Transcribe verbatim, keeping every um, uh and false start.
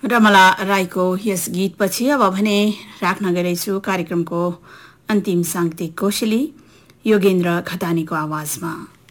रमला राईको यस गीतपछि अब भने राख्न गएछु कार्यक्रमको अन्तिम साङ्गीतिक कोशली योगेन्द्र खतानीको आवाजमा।